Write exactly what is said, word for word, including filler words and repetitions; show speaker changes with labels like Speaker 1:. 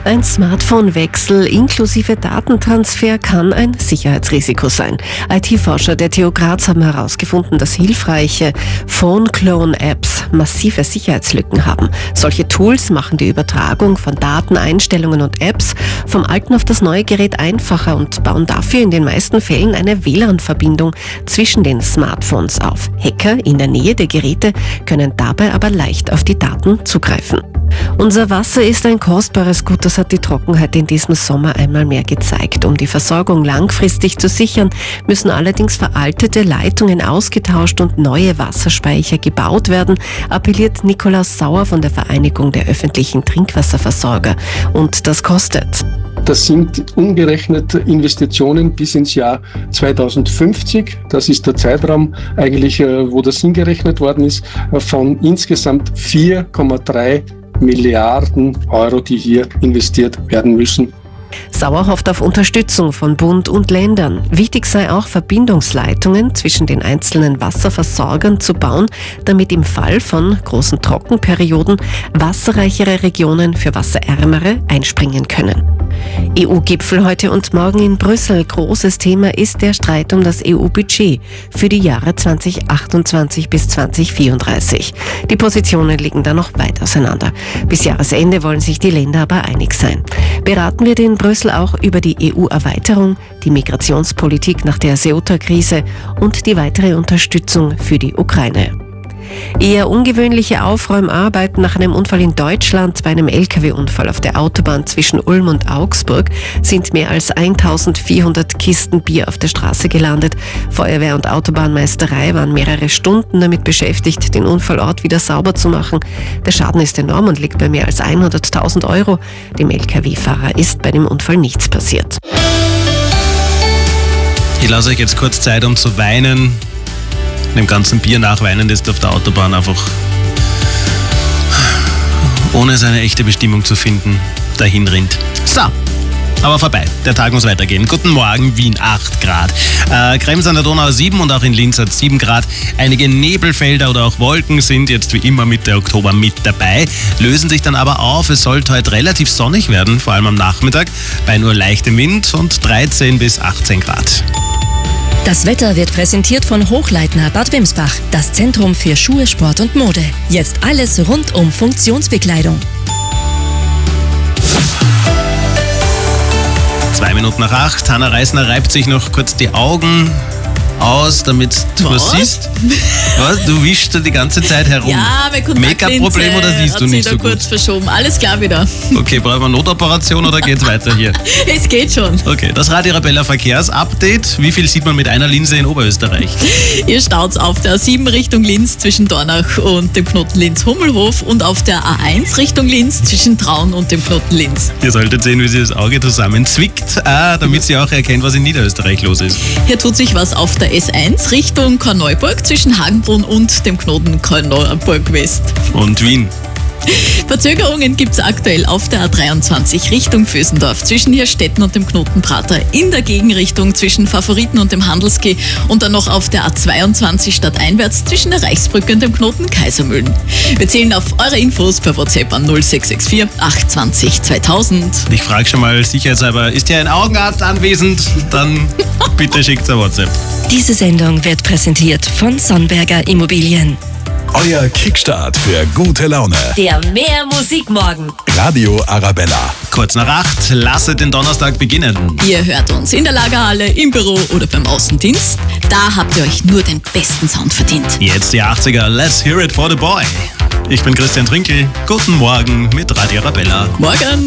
Speaker 1: Ein Smartphone-Wechsel inklusive Datentransfer kann ein Sicherheitsrisiko sein. I T-Forscher der T U Graz haben herausgefunden, dass hilfreiche Phone-Clone-Apps massive Sicherheitslücken haben. Solche Tools machen die Übertragung von Daten, Einstellungen und Apps vom alten auf das neue Gerät einfacher und bauen dafür in den meisten Fällen eine W L A N-Verbindung zwischen den Smartphones auf. Hacker in der Nähe der Geräte können dabei aber leicht auf die Daten zugreifen. Unser Wasser ist ein kostbares Gut, das hat die Trockenheit in diesem Sommer einmal mehr gezeigt. Um die Versorgung langfristig zu sichern, müssen allerdings veraltete Leitungen ausgetauscht und neue Wasserspeicher gebaut werden, appelliert Nikolaus Sauer von der Vereinigung der öffentlichen Trinkwasserversorger. Und das kostet.
Speaker 2: Das sind umgerechnet Investitionen bis ins Jahr zweitausendfünfzig. Das ist der Zeitraum eigentlich, wo das hingerechnet worden ist, von insgesamt vier Komma drei Milliarden Euro, die hier investiert werden müssen.
Speaker 1: Sauer hofft auf Unterstützung von Bund und Ländern. Wichtig sei auch, Verbindungsleitungen zwischen den einzelnen Wasserversorgern zu bauen, damit im Fall von großen Trockenperioden wasserreichere Regionen für wasserärmere einspringen können. E U-Gipfel heute und morgen in Brüssel. Großes Thema ist der Streit um das E U-Budget für die Jahre zweitausendachtundzwanzig bis zweitausendvierunddreißig. Die Positionen liegen da noch weit auseinander. Bis Jahresende wollen sich die Länder aber einig sein. Beraten wird in Brüssel auch über die E U-Erweiterung, die Migrationspolitik nach der Ceuta-Krise und die weitere Unterstützung für die Ukraine. Eher ungewöhnliche Aufräumarbeiten nach einem Unfall in Deutschland. Bei einem L K W-Unfall auf der Autobahn zwischen Ulm und Augsburg sind mehr als eintausendvierhundert Kisten Bier auf der Straße gelandet. Feuerwehr und Autobahnmeisterei waren mehrere Stunden damit beschäftigt, den Unfallort wieder sauber zu machen. Der Schaden ist enorm und liegt bei mehr als hunderttausend Euro. Dem L K W-Fahrer ist bei dem Unfall nichts passiert.
Speaker 3: Ich lasse euch jetzt kurz Zeit, um zu weinen. Dem ganzen Bier nachweinen, das auf der Autobahn einfach ohne seine echte Bestimmung zu finden, dahin rinnt. So, aber vorbei. Der Tag muss weitergehen. Guten Morgen, Wien, acht Grad. Äh, Krems an der Donau sieben und auch in Linz hat sieben Grad. Einige Nebelfelder oder auch Wolken sind jetzt wie immer Mitte Oktober mit dabei, lösen sich dann aber auf. Es sollte heute relativ sonnig werden, vor allem am Nachmittag, bei nur leichtem Wind und dreizehn bis achtzehn Grad.
Speaker 4: Das Wetter wird präsentiert von Hochleitner Bad Wimsbach, das Zentrum für Schuhe, Sport und Mode. Jetzt alles rund um Funktionsbekleidung.
Speaker 3: Zwei Minuten nach acht. Hanna Reisner reibt sich noch kurz die Augen aus, damit du was siehst. Was? Du wischst da die ganze Zeit herum.
Speaker 5: Ja, mein Kontaktlinse
Speaker 3: Make-up-Problem oder siehst du nicht so gut?
Speaker 5: kurz verschoben. Alles klar wieder.
Speaker 3: Okay, brauchen wir eine Notoperation oder geht's weiter hier?
Speaker 5: Es geht schon.
Speaker 3: Okay, das Radio Arabella Verkehrsupdate. Wie viel sieht man mit einer Linse in Oberösterreich?
Speaker 5: Ihr staut's auf der A sieben Richtung Linz zwischen Dornach und dem Knoten Linz-Hummelhof und auf der A eins Richtung Linz zwischen Traun und dem Knoten Linz.
Speaker 3: Ihr solltet sehen, wie sie das Auge zusammenzwickt, ah, damit sie auch erkennt, was in Niederösterreich los ist.
Speaker 5: Hier tut sich was auf der S eins Richtung Korneuburg zwischen Hagenbrunn und dem Knoten Korneuburg West.
Speaker 3: Und Wien.
Speaker 5: Verzögerungen gibt es aktuell auf der A dreiundzwanzig Richtung Vösendorf zwischen Hirstetten und dem Knoten Prater, in der Gegenrichtung zwischen Favoriten und dem Handelsquai und dann noch auf der A zweiundzwanzig stadteinwärts zwischen der Reichsbrücke und dem Knoten Kaisermühlen. Wir zählen auf eure Infos per WhatsApp an null sechs sechs vier acht zwei null zweitausend.
Speaker 3: Ich frage schon mal sicherheitshalber, ist hier ein Augenarzt anwesend? Dann bitte schickt ein WhatsApp.
Speaker 4: Diese Sendung wird präsentiert von Sonnberger Immobilien.
Speaker 6: Euer Kickstart für gute Laune.
Speaker 4: Der Mehr Musik morgen.
Speaker 6: Radio Arabella.
Speaker 3: Kurz nach acht, lasst den Donnerstag beginnen.
Speaker 5: Ihr hört uns in der Lagerhalle, im Büro oder beim Außendienst. Da habt ihr euch nur den besten Sound verdient.
Speaker 3: Jetzt die achtziger, let's hear it for the boy. Ich bin Christian Trinkel. Guten Morgen mit Radio Arabella.
Speaker 5: Morgen.